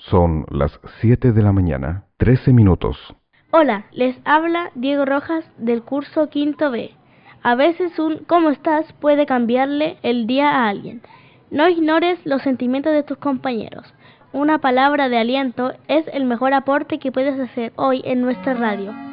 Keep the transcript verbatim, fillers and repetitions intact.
Son las siete de la mañana, trece minutos. Hola, les habla Diego Rojas del curso Quinto B. A veces un ¿cómo estás? Puede cambiarle el día a alguien. No ignores los sentimientos de tus compañeros. Una palabra de aliento es el mejor aporte que puedes hacer hoy en nuestra radio.